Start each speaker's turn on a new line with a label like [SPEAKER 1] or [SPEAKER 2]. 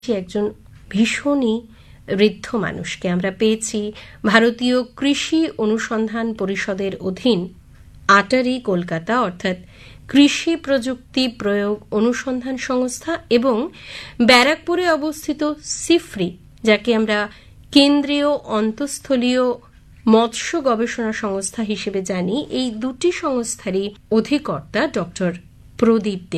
[SPEAKER 1] একজন ভীষণই ঋদ্ধ মানুষকে আমরা পেয়েছি ভারতীয় কৃষি অনুসন্ধান পরিষদের অধীন আটারি কলকাতা অর্থাৎ কৃষি প্রযুক্তি প্রয়োগ অনুসন্ধান সংস্থা এবং ব্যারাকপুরে অবস্থিত সিফরি, যাকে আমরা কেন্দ্রীয় অন্তঃস্থলীয় মৎস্য গবেষণা সংস্থা হিসেবে জানি, এই দুটি সংস্থারই অধিকর্তা ডক্টর প্রদীপ দেব।